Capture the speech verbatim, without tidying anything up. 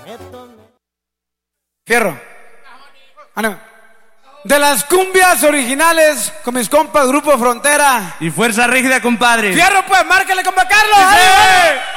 Fierro. Ah, no. De las cumbias originales con mis compas Grupo Frontera y Fuerza Rígida, compadre. Fierro, pues, márcale, compa Carlos. ¡Sí!